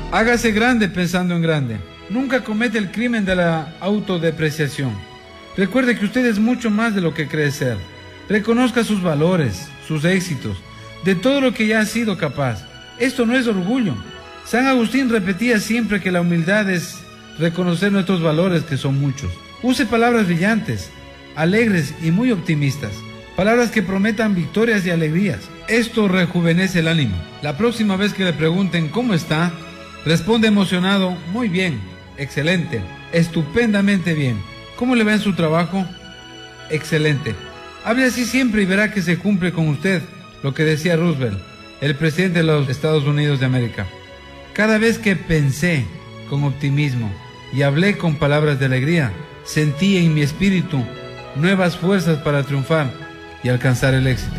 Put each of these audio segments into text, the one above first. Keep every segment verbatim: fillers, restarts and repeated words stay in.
Hágase grande pensando en grande. Nunca comete el crimen de la autodepreciación. Recuerde que usted es mucho más de lo que cree ser. Reconozca sus valores, sus éxitos, de todo lo que ya ha sido capaz. Esto no es orgullo. San Agustín repetía siempre que la humildad es reconocer nuestros valores, que son muchos. Use palabras brillantes, alegres y muy optimistas. Palabras que prometan victorias y alegrías. Esto rejuvenece el ánimo. La próxima vez que le pregunten cómo está, responde emocionado: muy bien, excelente, estupendamente bien. ¿Cómo le va en su trabajo? Excelente. Hable así siempre y verá que se cumple con usted lo que decía Roosevelt, el presidente de los Estados Unidos de América. Cada vez que pensé con optimismo y hablé con palabras de alegría, sentí en mi espíritu nuevas fuerzas para triunfar y alcanzar el éxito.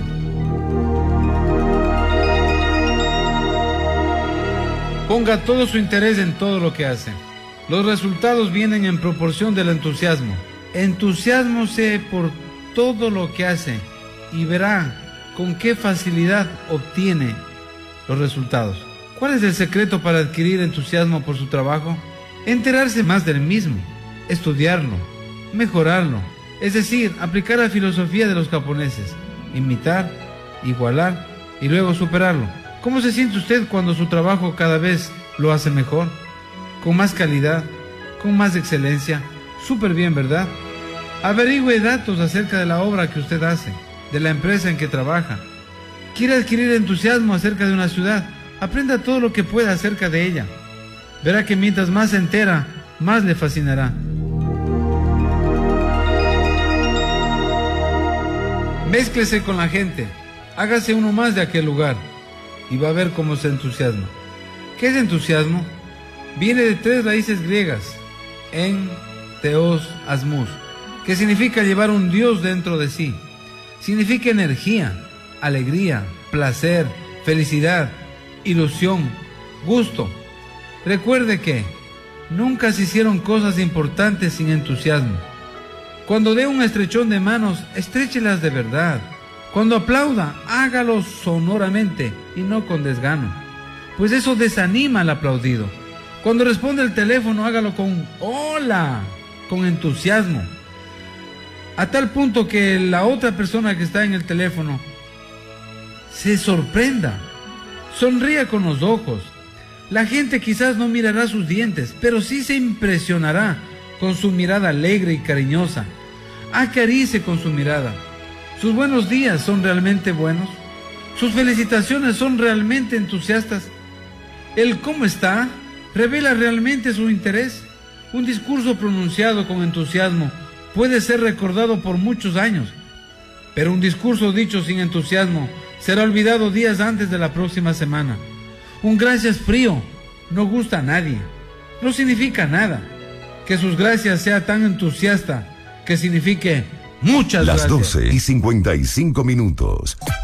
Ponga todo su interés en todo lo que hace. Los resultados vienen en proporción del entusiasmo. Entusiasmose por todo lo que hace y verá con qué facilidad obtiene los resultados. ¿Cuál es el secreto para adquirir entusiasmo por su trabajo? Enterarse más del mismo, estudiarlo, mejorarlo, es decir, aplicar la filosofía de los japoneses, imitar, igualar y luego superarlo. ¿Cómo se siente usted cuando su trabajo cada vez lo hace mejor? Con más calidad, con más excelencia. Súper bien, ¿verdad? Averigüe datos acerca de la obra que usted hace, de la empresa en que trabaja. ¿Quiere adquirir entusiasmo acerca de una ciudad? Aprenda todo lo que pueda acerca de ella. Verá que mientras más se entera, más le fascinará. Mézclese con la gente. Hágase uno más de aquel lugar y va a ver cómo se entusiasma. ¿Qué es entusiasmo? Viene de tres raíces griegas: en, teos, asmus, que significa llevar un Dios dentro de sí. Significa energía, alegría, placer, felicidad, ilusión, gusto. Recuerde que nunca se hicieron cosas importantes sin entusiasmo. Cuando dé un estrechón de manos, estréchelas de verdad. Cuando aplauda, hágalo sonoramente y no con desgano, pues eso desanima al aplaudido. Cuando responde el teléfono, hágalo con hola, con entusiasmo, a tal punto que la otra persona que está en el teléfono se sorprenda. Sonría con los ojos. La gente quizás no mirará sus dientes, pero sí se impresionará con su mirada alegre y cariñosa. Acaricie con su mirada. ¿Sus buenos días son realmente buenos? ¿Sus felicitaciones son realmente entusiastas? ¿El cómo está revela realmente su interés? Un discurso pronunciado con entusiasmo puede ser recordado por muchos años, pero un discurso dicho sin entusiasmo será olvidado días antes de la próxima semana. Un gracias frío no gusta a nadie, no significa nada. Que sus gracias sea tan entusiasta que signifique muchas gracias. Las doce y cincuenta y cinco minutos.